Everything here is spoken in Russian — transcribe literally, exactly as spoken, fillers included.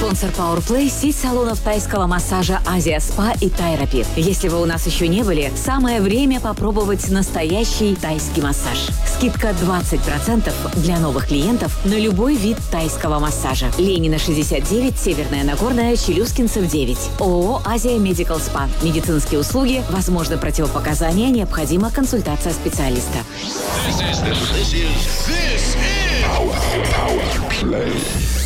Спонсор PowerPlay – сеть салонов тайского массажа Азия Спа и Тайрапид. Если вы у нас еще не были, самое время попробовать настоящий тайский массаж. Скидка двадцать процентов для новых клиентов на любой вид тайского массажа. Ленина шестьдесят девять, Северная Нагорная, Челюскинцев девять. ООО «Азия Медикал Спа». Медицинские услуги, возможно противопоказания, необходима консультация специалиста. This is, this is, this is Power, Power Play.